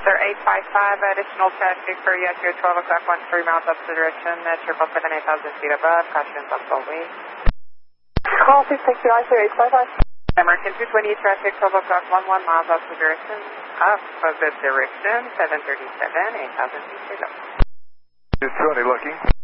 Sir 855, additional traffic for Yatio 12 o'clock, 13 miles up the direction, 777, 8,000 feet above, caution up Foley. Call 662, sir 855. American 220 traffic, 12 o'clock, 11 miles up the direction, 737, 8,000 feet below. 220 looking.